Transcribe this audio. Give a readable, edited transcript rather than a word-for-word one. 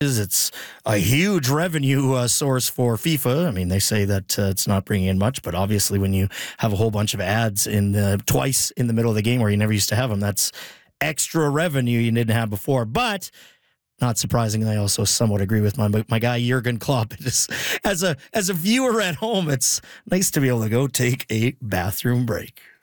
It's a huge revenue source for FIFA. I mean, they say that it's not bringing in much, but obviously when you have a whole bunch of ads twice in the middle of the game where you never used to have them, that's extra revenue you didn't have before. But not surprisingly, I also somewhat agree with my guy Jurgen Klopp. Just as a viewer at home, it's nice to be able to go take a bathroom break.